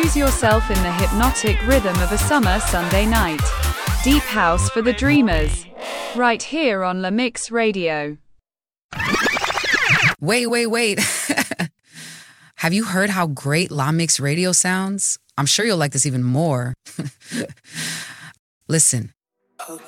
Lose yourself in the hypnotic rhythm of a summer Sunday night. Deep house for the dreamers. Right here on La Mix Radio. Wait. Have you heard how great La Mix Radio sounds? I'm sure you'll like this even more. Listen,